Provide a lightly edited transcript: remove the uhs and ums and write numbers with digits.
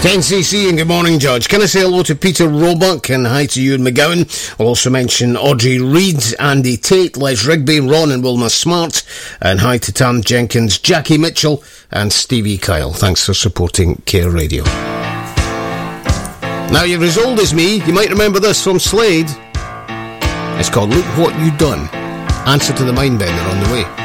10cc and good morning, Judge. Can I say hello to Peter Roebuck and hi to Ewan McGowan? I'll also mention Audrey Reid, Andy Tate, Les Rigby, Ron and Wilma Smart, and hi to Tam Jenkins, Jackie Mitchell and Stevie Kyle. Thanks for supporting Care Radio. Now you're as old as me, you might remember this from Slade. It's called Look What You Done. Answer to the Mindbender on the way.